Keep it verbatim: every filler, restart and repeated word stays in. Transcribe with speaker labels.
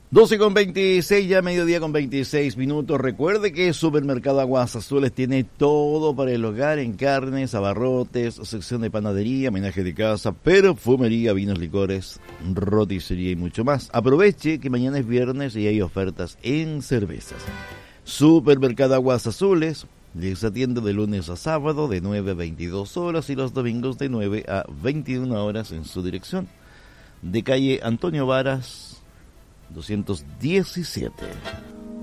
Speaker 1: doce con veintiséis, ya mediodía con veintiséis minutos. Recuerde que Supermercado Aguas Azules tiene todo para el hogar en carnes, abarrotes, sección de panadería, menaje de casa, perfumería, vinos, licores, roticería y mucho más. Aproveche que mañana es viernes y hay ofertas en cervezas. Supermercado Aguas Azules les atiende de lunes a sábado de nueve a veintidós horas y los domingos de nueve a veintiuna horas en su dirección. De calle Antonio Varas doscientos diecisiete.